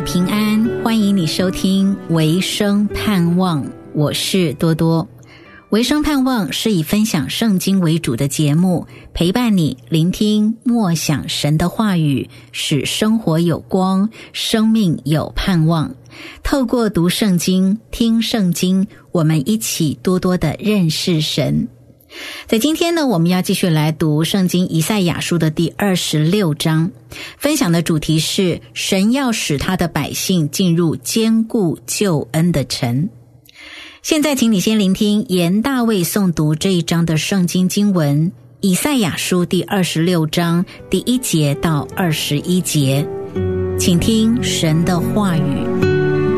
平安，欢迎你收听维生盼望，我是多多。维生盼望是以分享圣经为主的节目，陪伴你聆听默想神的话语，使生活有光，生命有盼望。透过读圣经、听圣经，我们一起多多的认识神。在今天呢，我们要继续来读圣经以赛亚书的第26章，分享的主题是神要使他的百姓进入坚固救恩的城。现在请你先聆听严大卫诵读这一章的圣经经文，以赛亚书第26章第1节到21节，请听神的话语。